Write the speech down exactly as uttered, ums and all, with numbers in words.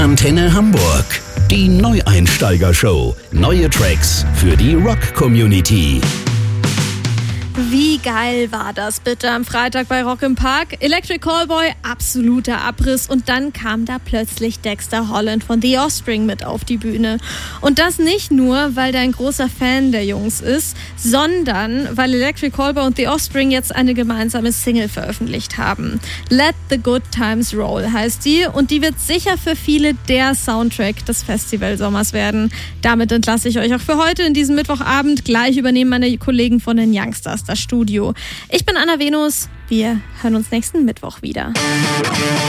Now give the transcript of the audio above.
Antenne Hamburg, die Neueinsteiger-Show. Neue Tracks für die Rock-Community. Wie geil war das bitte am Freitag bei Rock im Park? Electric Callboy, absoluter Abriss, und dann kam da plötzlich Dexter Holland von The Offspring mit auf die Bühne. Und das nicht nur, weil der ein großer Fan der Jungs ist, sondern weil Electric Callboy und The Offspring jetzt eine gemeinsame Single veröffentlicht haben. Let the Good Times Roll heißt die, und die wird sicher für viele der Soundtrack des Festivalsommers werden. Damit entlasse ich euch auch für heute in diesem Mittwochabend. Gleich übernehmen meine Kollegen von den Youngsters das Studio. Ich bin Anna Venus. Wir hören uns nächsten Mittwoch wieder.